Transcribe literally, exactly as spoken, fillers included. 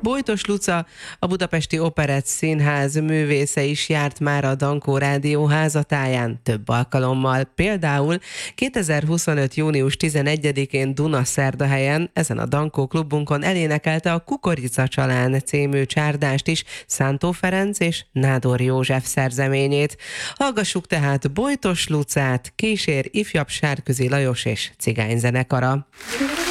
Bojtos Luca, a Budapesti Operett Színház művésze is járt már a Dankó Rádió házatáján több alkalommal. Például kétezer-huszonöt. június tizenegyedikén Dunaszerdahelyen, ezen a Dankó klubunkon elénekelte a Kukorica Csalán című csárdást is, Szántó Ferenc és Nádor József szerzeményét. Hallgassuk tehát Bojtos Lucát, kísér ifjabb Sárközi Lajos és Cigányzenekara.